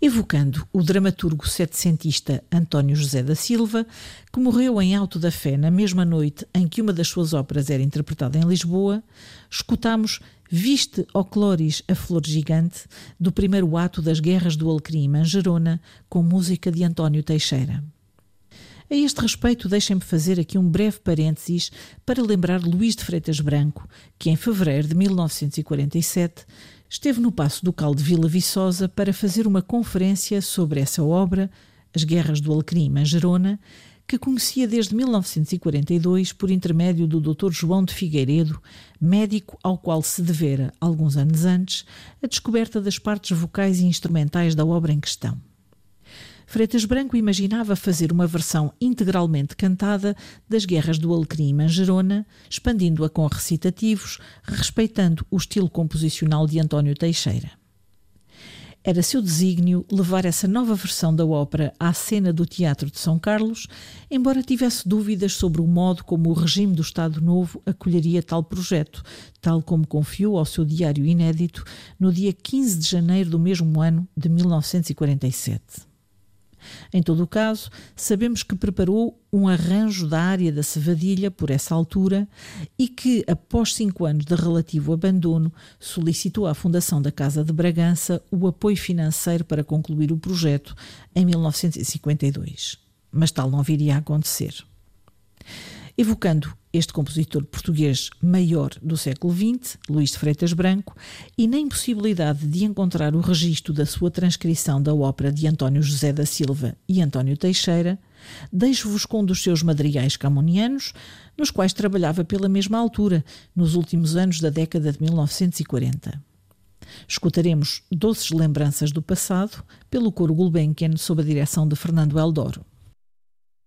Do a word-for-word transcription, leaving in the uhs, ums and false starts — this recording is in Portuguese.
evocando o dramaturgo setecentista António José da Silva, que morreu em Auto da Fé na mesma noite em que uma das suas óperas era interpretada em Lisboa, escutamos Viste, ó Cloris, a Flor Gigante, do primeiro ato das Guerras do Alecrim em Gerona, com música de António Teixeira. A este respeito, deixem-me fazer aqui um breve parênteses para lembrar Luís de Freitas Branco, que em fevereiro de mil novecentos e quarenta e sete esteve no Paço Ducal de Vila Viçosa para fazer uma conferência sobre essa obra, As Guerras do Alecrim em Gerona, que conhecia desde mil novecentos e quarenta e dois por intermédio do doutor João de Figueiredo, médico ao qual se devera, alguns anos antes, a descoberta das partes vocais e instrumentais da obra em questão. Freitas Branco imaginava fazer uma versão integralmente cantada das Guerras do Alecrim em Gerona, expandindo-a com recitativos, respeitando o estilo composicional de António Teixeira. Era seu desígnio levar essa nova versão da ópera à cena do Teatro de São Carlos, embora tivesse dúvidas sobre o modo como o regime do Estado Novo acolheria tal projeto, tal como confiou ao seu diário inédito no dia quinze de janeiro do mesmo ano de mil novecentos e quarenta e sete. Em todo o caso, sabemos que preparou um arranjo da área da Cevadilha por essa altura e que, após cinco anos de relativo abandono, solicitou à Fundação da Casa de Bragança o apoio financeiro para concluir o projeto em mil novecentos e cinquenta e dois. Mas tal não viria a acontecer. Evocando este compositor português maior do século vinte, Luís de Freitas Branco, e na impossibilidade de encontrar o registro da sua transcrição da ópera de António José da Silva e António Teixeira, deixo-vos com um dos seus madrigais camonianos, nos quais trabalhava pela mesma altura, nos últimos anos da década de mil novecentos e quarenta. Escutaremos Doces Lembranças do Passado, pelo coro Gulbenkian, sob a direção de Fernando Eldoro.